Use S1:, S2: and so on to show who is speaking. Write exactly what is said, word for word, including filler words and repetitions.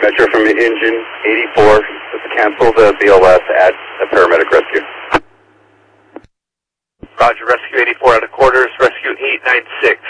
S1: Metro from engine eighty-four, let's cancel the B L S, add a paramedic rescue.
S2: Roger, rescue eighty-four out of quarters, rescue eight nine six.